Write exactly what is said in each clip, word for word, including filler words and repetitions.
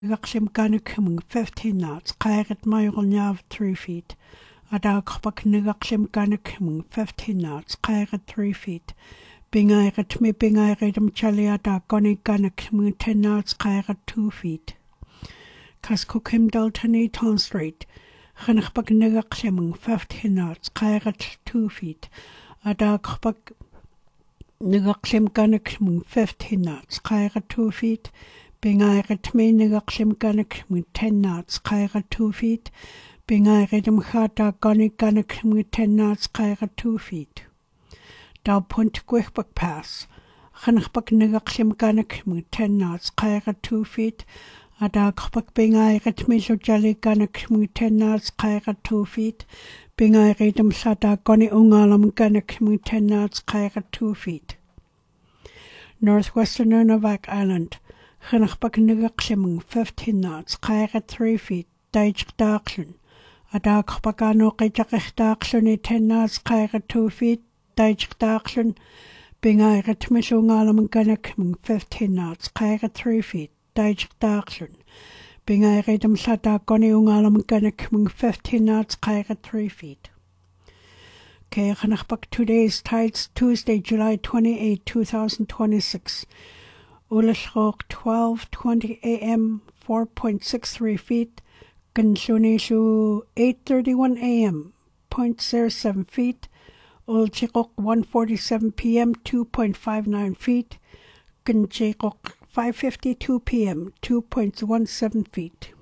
Gakshim Ganakimung fifteen knots, Kairat Mayornyav three feet. Adakbak Nigakshim Ganakimung fifteen knots, Kairat three feet. Bingairat me Bingairadum Chaliada Goni Ganakimung ten knots, Kairat two feet. Kaskukim Daltani Ton Street. Hanakbak Nigakshimung fifteen knots, Kairat two feet. Adakbak Nigakshim Ganakimung fifteen knots, Kairat two feet. Bingairat me Nigakshim Ganakimung ten knots, Kairat two feet. Bingairadum Hata Goni Ganakimung ten knots, Kairat two feet. Dal Punt Gwihbak Pass. Hanakbak Nigakshim Ganakimung ten knots, Kairat two feet. Adakbak Bingairat me Jali Ganakimung ten knots, Kairat two feet. Bingairadum Sata Goni Ungalam Ganakimung ten knots, Kairat two feet. Northwestern Nunavak Island. Hanakbak Nigakshimung fifteen knots, Kairat three feet, Daijk Dakshin. Adakbakano Kajak Dakshin ten knots, Kairat two feet, Daijk Dakshin. Bingairat Mishungalam Ganakimung fifteen knots, Kairat three feet, Daijk Dakshin. Bingairadum Sata Goni Ungalam Ganakimung fifteen knots, Kairat three feet. Okay, Hanakbak today's tides, Tuesday, July twenty-eighth, two thousand twenty-six. Ulashrock twelve twenty a m four point six three feet. Ganshunishu eight thirty-one a m zero point zero seven feet. Ulchirok one forty-seven p m two point five nine feet. Ganchirok five fifty-two p m two point one seven feet.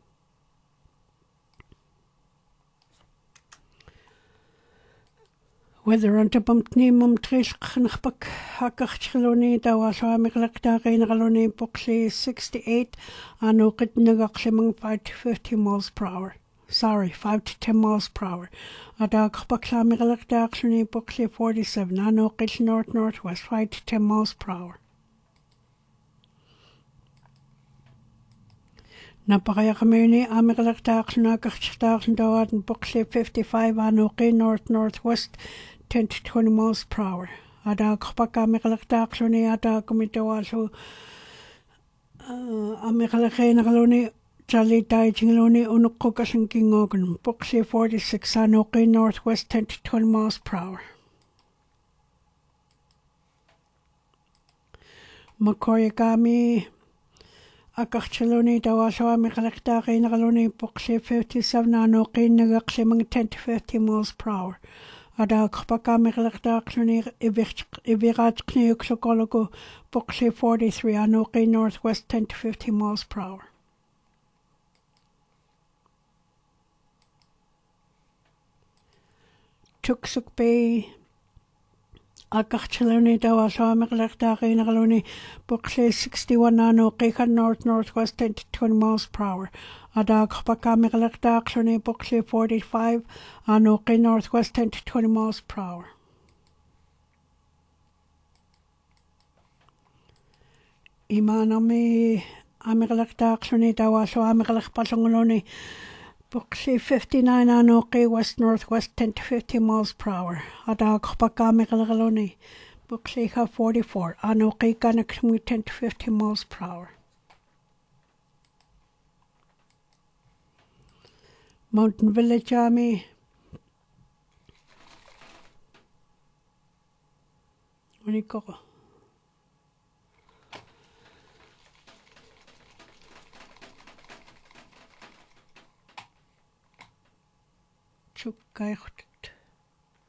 Weather on Tabumtni Mumtrish Khanbak Hakachloni Dawasha Miglakta Rainaloni Boxley sixty-eight Anokit Nagakshimung five to fifty miles per hour. Sorry, five to ten miles per hour. Adag Bakla Miglakta Akshoni Boxley forty-seven Anokit North Northwest five to ten miles per hour. Napaya Community Amiglakta Akshonakachtakan Dawadan Boxley fifty-five Anoki North Northwest ten to twenty miles per hour. Adag Baka Miglaktakloni Adagamitawaso Amiglakainaloni Jali Daijingloni Unukokasan Kingogan Boxley forty-six Anoki Northwest ten to twenty miles per hour. Makoyagami Akachaloni Dawasha Mikalakta Rainaloni Boxley fifty-seven Anoki Nagakshimung ten to fifty miles per hour. Adag Baka Mikalakta Kloni Ivirat Kniuksokologo Boxley forty-three Anoki Northwest ten to fifty miles per hour. Tuksuk Bay Akachaloni Dawasha Mikalakta Rainaloni Boxley sixty-one Anoki North Northwest ten to twenty miles per hour. Adag Baka Mikalakta Kloni Boxley forty-five Anoki Northwest ten to twenty miles per hour. Imanami Amikalakta Kloni Dawasha Amikalak Pasangoloni Boxley fifty-nine Anoki West Northwest ten to fifty miles per hour. Adag Baka Mikalakoni Boxley forty-four Anoki Ganakimung ten to fifty miles per hour. Mountain Village Army Unikoko Chukayot